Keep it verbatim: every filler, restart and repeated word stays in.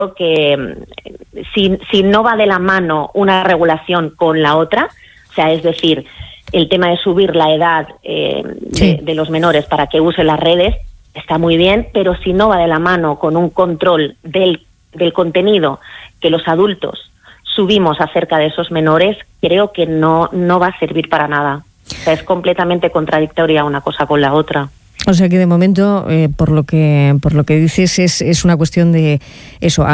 que si, si no va de la mano una regulación con la otra, o sea, es decir, el tema de subir la edad eh, Sí. de, de los menores para que usen las redes está muy bien, pero si no va de la mano con un control del, del contenido que los adultos subimos acerca de esos menores, creo que no, no va a servir para nada. O sea, es completamente contradictoria una cosa con la otra. O sea que de momento, eh, por lo que por lo que dices, es, es una cuestión de eso.